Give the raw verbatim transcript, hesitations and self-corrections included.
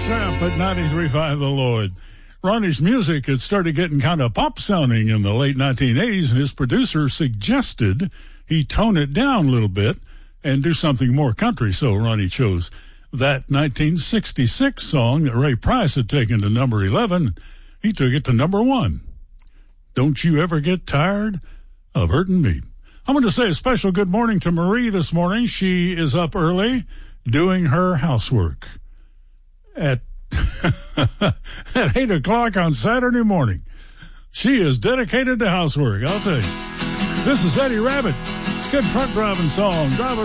Champ at ninety-three point five The Lloyd. Ronnie's music had started getting kind of pop sounding in the late nineteen eighties, and his producer suggested he tone it down a little bit and do something more country. So Ronnie chose that nineteen sixty-six song that Ray Price had taken to number eleven. He took it to number one. Don't you ever get tired of hurting me. I'm going to say a special good morning to Marie this morning. She is up early doing her housework at at eight o'clock on Saturday morning. She is dedicated to housework, I'll tell you. This is Eddie Rabbitt. Good truck driving song. Driving